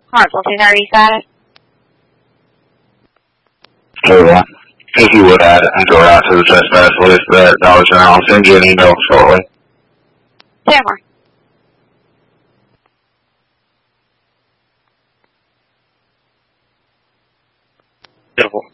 Hartsville 230 status. Everyone, if you would add and go out to the trespass list at Dollar General, I'll send you an email shortly. Tamar. Careful.